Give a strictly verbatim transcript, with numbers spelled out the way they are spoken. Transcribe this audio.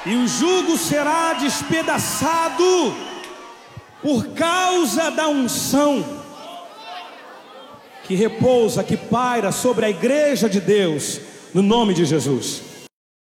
E o jugo será despedaçado por causa da unção que repousa, que paira sobre a igreja de Deus, no nome de Jesus.